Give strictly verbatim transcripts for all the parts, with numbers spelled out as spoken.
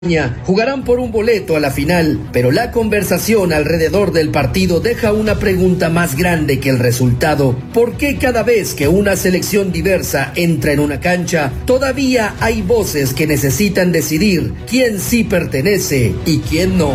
Jugarán por un boleto a la final, pero la conversación alrededor del partido deja una pregunta más grande que el resultado. ¿Por qué cada vez que una selección diversa entra en una cancha, todavía hay voces que necesitan decidir quién sí pertenece y quién no?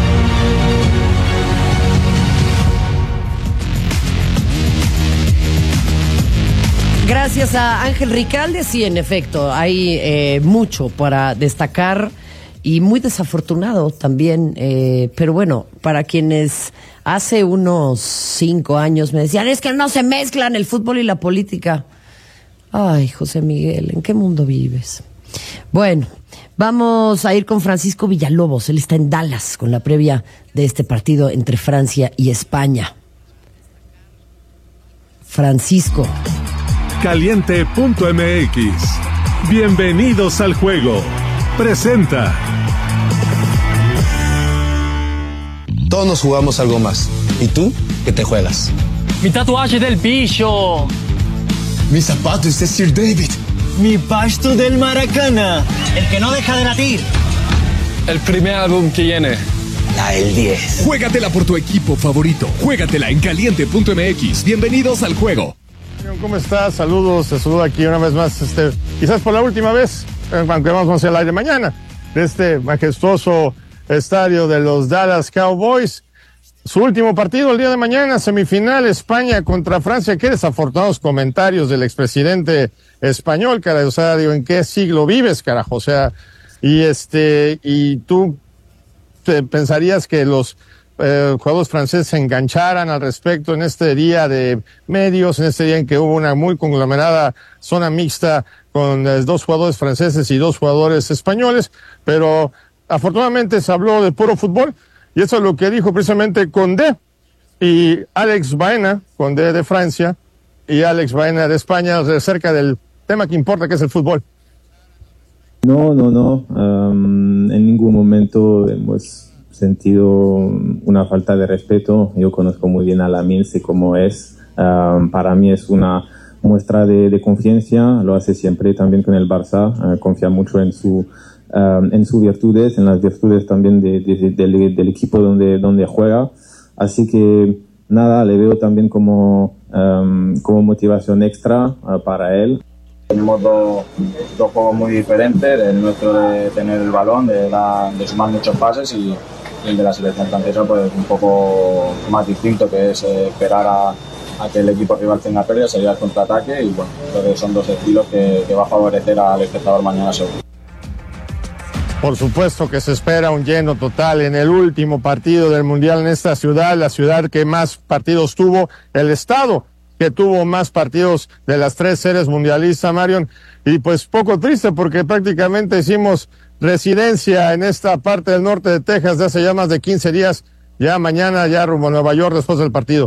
Gracias a Ángel Ricalde, sí, en efecto, hay eh, mucho para destacar. Y muy desafortunado también, eh, pero bueno, para quienes hace unos cinco años me decían, es que no se mezclan el fútbol y la política. Ay, José Miguel, ¿en qué mundo vives? Bueno, vamos a ir con Francisco Villalobos, él está en Dallas con la previa de este partido entre Francia y España. Francisco. Caliente punto m x. Bienvenidos al juego. Presenta. Todos nos jugamos algo más. ¿Y tú? ¿Qué te juegas? Mi tatuaje del pillo. Mis zapatos de Sir David. Mi pasto del Maracana. El que no deja de latir. El primer álbum que viene. La el diez. Juégatela por tu equipo favorito. Juégatela en caliente punto m x. Bienvenidos al juego. ¿Cómo estás? Saludos, te saludo aquí una vez más, este, quizás por la última vez, aunque vamos a hacer el aire mañana, de este majestuoso estadio de los Dallas Cowboys. Su último partido el día de mañana, semifinal España contra Francia. Qué desafortunados comentarios del expresidente español, cara, o sea, digo, ¿en qué siglo vives, carajo? O sea, y este, y tú te pensarías que los Eh, jugadores franceses se engancharan al respecto en este día de medios, en este día en que hubo una muy conglomerada zona mixta con eh, dos jugadores franceses y dos jugadores españoles, pero afortunadamente se habló de puro fútbol, y eso es lo que dijo precisamente Condé y Alex Baena, Condé de Francia y Alex Baena de España, acerca del tema que importa, que es el fútbol. No, no, no, um, en ningún momento hemos sentido una falta de respeto. Yo conozco muy bien a Lamine, sé cómo es. Um, para mí es una muestra de, de confianza, lo hace siempre también con el Barça, uh, confía mucho en su um, en sus virtudes, en las virtudes también de, de, de, del, del equipo donde, donde juega. Así que nada, le veo también como, um, como motivación extra uh, para él. Tenemos dos, dos juegos muy diferentes, el nuestro de tener el balón, de, la, de sumar muchos pases, y el de la selección francesa pues un poco más distinto, que es eh, esperar a, a que el equipo rival tenga pérdida, salir al contraataque, y bueno, creo que son dos estilos que, que va a favorecer al espectador mañana seguro. Por supuesto que se espera un lleno total en el último partido del Mundial en esta ciudad, la ciudad que más partidos tuvo, el estado que tuvo más partidos de las tres series mundialistas, Marion, y pues poco triste porque prácticamente hicimos residencia en esta parte del norte de Texas de hace ya más de quince días, ya mañana ya rumbo a Nueva York después del partido.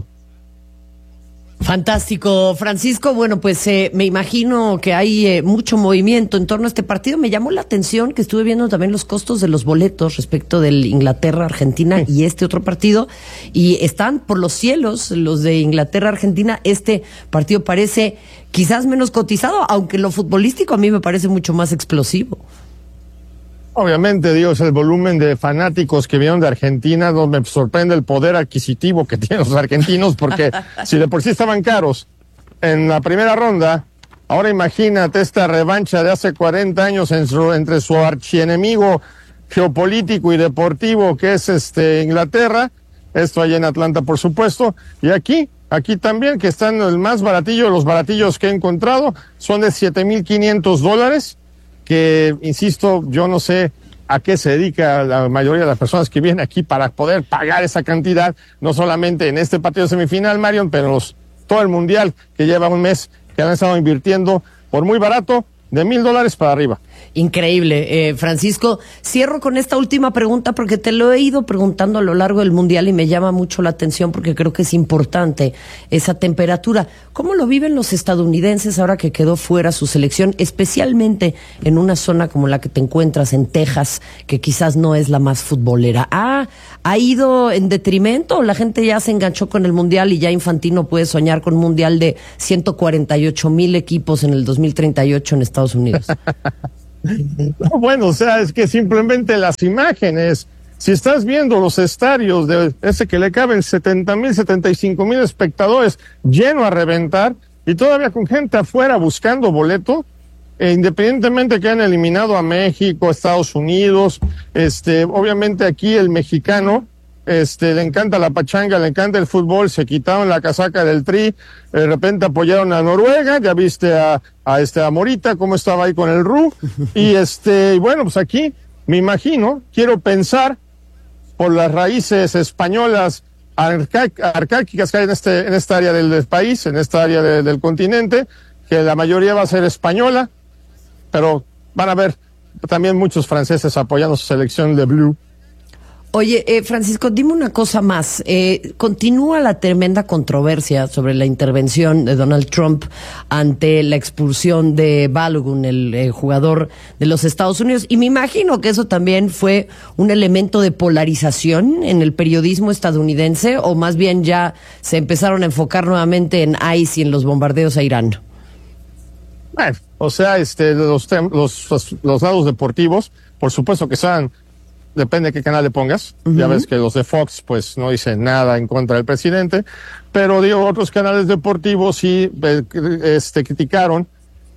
Fantástico, Francisco. Bueno, pues eh, me imagino que hay eh, mucho movimiento en torno a este partido. Me llamó la atención que estuve viendo también los costos de los boletos respecto del Inglaterra-Argentina y este otro partido, y están por los cielos los de Inglaterra-Argentina. Este partido parece quizás menos cotizado, aunque lo futbolístico a mí me parece mucho más explosivo. Obviamente, Dios, el volumen de fanáticos que vinieron de Argentina, no me sorprende el poder adquisitivo que tienen los argentinos, porque si de por sí estaban caros en la primera ronda, ahora imagínate esta revancha de hace cuarenta años en su, entre su archienemigo geopolítico y deportivo que es este Inglaterra, esto allá en Atlanta por supuesto, y aquí, aquí también, que están el más baratillo, los baratillos que he encontrado son de siete mil quinientos dólares, que, insisto, yo no sé a qué se dedica la mayoría de las personas que vienen aquí para poder pagar esa cantidad, no solamente en este partido semifinal, Marion, pero los, todo el mundial que lleva un mes que han estado invirtiendo por muy barato, de mil dólares para arriba. Increíble, eh, Francisco. Cierro con esta última pregunta porque te lo he ido preguntando a lo largo del Mundial y me llama mucho la atención porque creo que es importante esa temperatura. ¿Cómo lo viven los estadounidenses ahora que quedó fuera su selección, especialmente en una zona como la que te encuentras en Texas, que quizás no es la más futbolera? ¿Ha, ha ido en detrimento o la gente ya se enganchó con el Mundial y ya Infantino puede soñar con un Mundial de ciento cuarenta y ocho mil equipos en el dos mil treinta y ocho en Estados Unidos? No, bueno, o sea, es que simplemente las imágenes, si estás viendo los estadios de ese que le caben setenta mil, setenta y cinco mil espectadores lleno a reventar y todavía con gente afuera buscando boleto, e independientemente que han eliminado a México, Estados Unidos, este, obviamente aquí el mexicano, este, le encanta la pachanga, le encanta el fútbol, se quitaron la casaca del Tri, de repente apoyaron a Noruega, ya viste a, a este, a Morita, cómo estaba ahí con el R U, y este, y bueno, pues aquí, me imagino, quiero pensar, por las raíces españolas arca arcaico que hay en, este, en esta área del, del país, en esta área de, del continente, que la mayoría va a ser española, pero van a haber también muchos franceses apoyando su selección de blue. Oye, eh, Francisco, dime una cosa más. Eh, continúa la tremenda controversia sobre la intervención de Donald Trump ante la expulsión de Balogun, el eh, jugador de los Estados Unidos. Y me imagino que eso también fue un elemento de polarización en el periodismo estadounidense, o más bien ya se empezaron a enfocar nuevamente en ICE y en los bombardeos a Irán. Bueno, o sea, este, los, los, los, los lados deportivos, por supuesto que sean... Depende de qué canal le pongas. Uh-huh. Ya ves que los de Fox, pues, no dicen nada en contra del presidente. Pero, digo, otros canales deportivos sí este, criticaron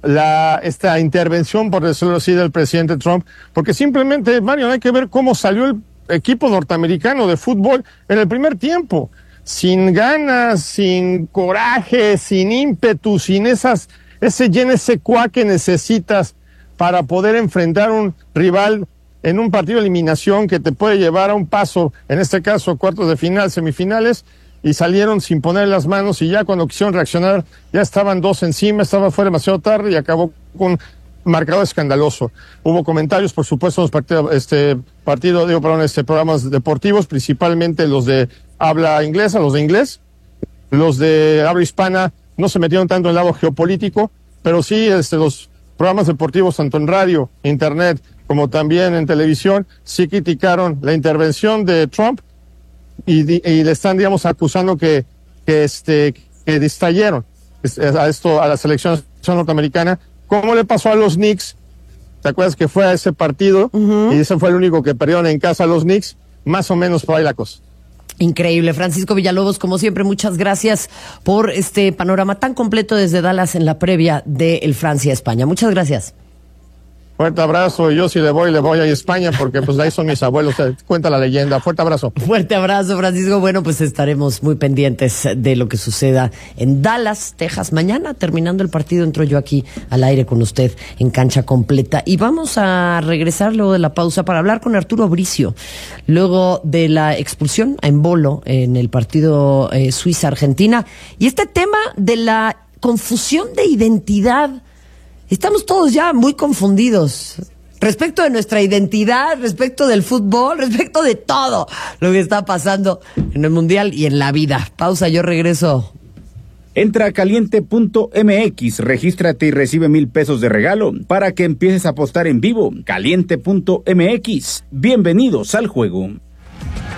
la, esta intervención, por decirlo así, del presidente Trump. Porque simplemente, Mario, hay que ver cómo salió el equipo norteamericano de fútbol en el primer tiempo. Sin ganas, sin coraje, sin ímpetu, sin esas, ese je ne sais quoi que necesitas para poder enfrentar un rival en un partido de eliminación que te puede llevar a un paso, en este caso cuartos de final, semifinales, y salieron sin poner las manos, y ya cuando quisieron reaccionar ya estaban dos encima, estaba fuera demasiado tarde y acabó con un marcador escandaloso. Hubo comentarios, por supuesto, en los partidos, este partido, digo, perdón, este programas deportivos, principalmente los de habla inglesa, los de inglés, los de habla hispana no se metieron tanto en el lado geopolítico, pero sí este, los programas deportivos, tanto en radio, internet, como también en televisión, sí criticaron la intervención de Trump y, y le están, digamos, acusando que, que, este, que distrayeron a esto, a la selección norteamericana, como le pasó a los Knicks. ¿Te acuerdas que fue a ese partido? Uh-huh. Y ese fue el único que perdieron en casa a los Knicks. Más o menos por ahí la cosa. Increíble. Francisco Villalobos, como siempre, muchas gracias por este panorama tan completo desde Dallas en la previa del Francia-España. Muchas gracias. Fuerte abrazo, y yo si le voy, le voy a España, porque pues ahí son mis abuelos, cuenta la leyenda. Fuerte abrazo. Fuerte abrazo, Francisco. Bueno, pues estaremos muy pendientes de lo que suceda en Dallas, Texas. Mañana, terminando el partido, entro yo aquí al aire con usted en Cancha Completa. Y vamos a regresar luego de la pausa para hablar con Arturo Bricio, luego de la expulsión a Embolo en el partido eh, Suiza-Argentina. Y este tema de la confusión de identidad. Estamos todos ya muy confundidos respecto de nuestra identidad, respecto del fútbol, respecto de todo lo que está pasando en el Mundial y en la vida. Pausa, yo regreso. Entra a caliente punto m x, regístrate y recibe mil pesos de regalo para que empieces a apostar en vivo. caliente punto m x. Bienvenidos al juego.